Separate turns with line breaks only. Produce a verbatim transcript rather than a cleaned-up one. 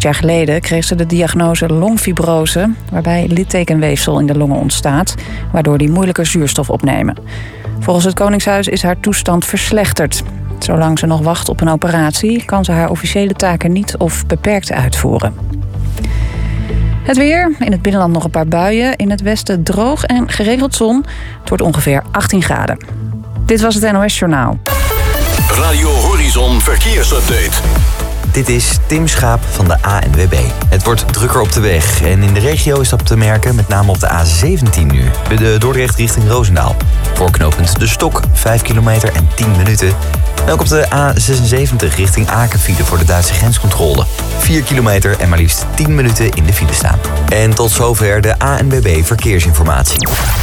jaar geleden kreeg ze de diagnose longfibrose, waarbij littekenweefsel in de longen ontstaat, waardoor die moeilijker zuurstof opnemen. Volgens het Koningshuis is haar toestand verslechterd. Zolang ze nog wacht op een operatie, kan ze haar officiële taken niet of beperkt uitvoeren. Het weer. In het binnenland nog een paar buien. In het westen droog en geregeld zon. Het wordt ongeveer achttien graden. Dit was het N O S Journaal.
Radio Horizon Verkeersupdate.
Dit is Tim Schaap van de A N W B. Het wordt drukker op de weg en in de regio is dat te merken, met name op de A zeventien nu. Bij de Dordrecht richting Roosendaal. Voorknopend De Stok, vijf kilometer en tien minuten. En ook op de A zesenzeventig richting Aken file voor de Duitse grenscontrole. vier kilometer en maar liefst tien minuten in de file staan. En tot zover de A N W B Verkeersinformatie.